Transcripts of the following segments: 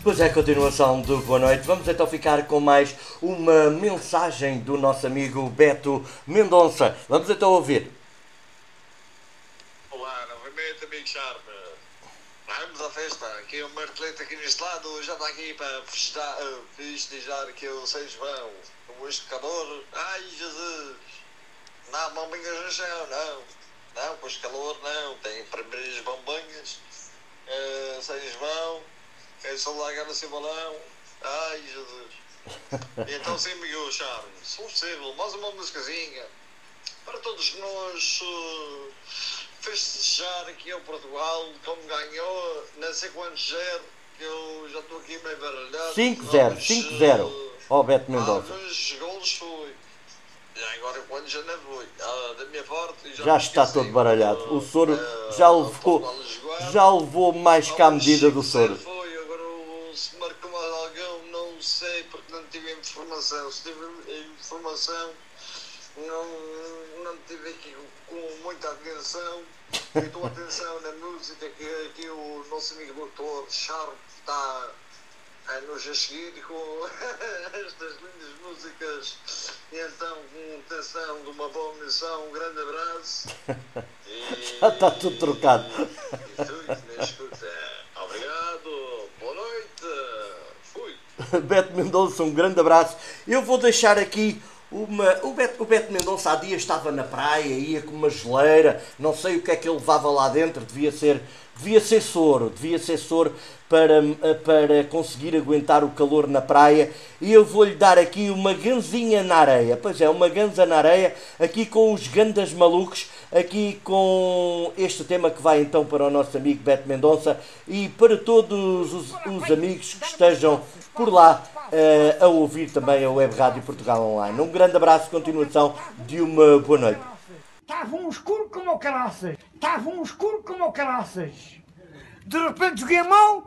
Pois é, continuação do Boa Noite. Vamos então ficar com mais uma mensagem do nosso amigo Beto Mendonça. Vamos então ouvir. Olá, novamente, amigo Charme. Vamos à festa. Aqui o Marcolete aqui neste lado já está aqui para festejar aqui o São João. Com este calor. Ai, Jesus. Não, bombinhas no chão, não. Não, com este calor, não. Tem primeiras bombinhas. São João. É só largar no seu balão. Ai, Jesus. Então, sim, amigo Charme, se possível, mais uma musicazinha para todos nós festejar aqui ao Portugal, como ganhou, não sei quantos 0, que eu já estou aqui meio baralhado. 5-0. Ó, Beto Mendonça. Alguns golos foi. E agora quando já não foi. Da minha parte... Já está todo baralhado. O Soro já levou mais cá a medida do Soro. Se marcou mais alguém, não sei, porque não tive informação. Se tive informação, não tive aqui com muita atenção. Estou atenção na música que aqui o nosso amigo doutor Charme está a nos a seguir com estas lindas músicas. E então, com atenção de uma boa missão, um grande abraço. Já está tudo trocado. E tudo na escuta. Obrigado, boa noite, fui. Beto Mendonça, um grande abraço. Eu vou deixar aqui o Beto Mendonça há dias estava na praia, ia com uma geleira, não sei o que é que ele levava lá dentro, devia ser soro para conseguir aguentar o calor na praia, e eu vou-lhe dar aqui uma ganzinha na areia. Pois é, uma ganza na areia, aqui com os gandas malucos, aqui com este tema que vai então para o nosso amigo Beto Mendonça e para todos os amigos que estejam por lá a ouvir também a Web Rádio Portugal Online. Um grande abraço, continuação de uma boa noite. Estava um escuro como o caraças. De repente joguei mal.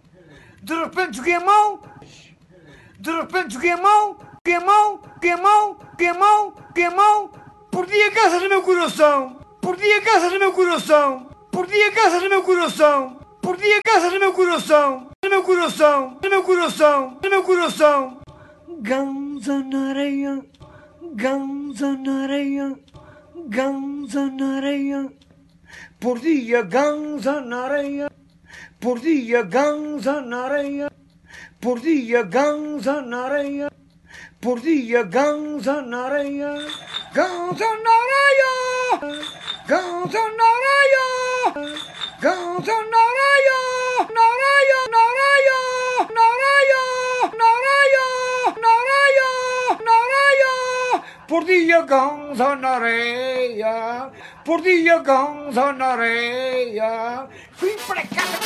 Perdi a casa no meu coração. Ganza na areia. Perdi a ganza na areia. Fui para casa.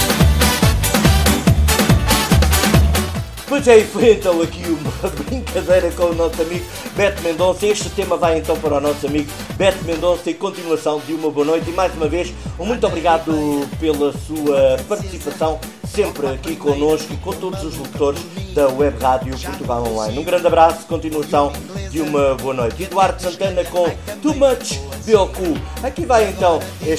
Pois é, e foi então aqui uma brincadeira com o nosso amigo Beto Mendonça. Este tema vai então para o nosso amigo Beto Mendonça e continuação de uma boa noite. E mais uma vez, muito obrigado pela sua participação sempre aqui connosco e com todos os locutores da Web Rádio Portugal Online. Um grande abraço, continuação de uma boa noite. Eduardo Santana com Too Much Bioku. Aqui vai então este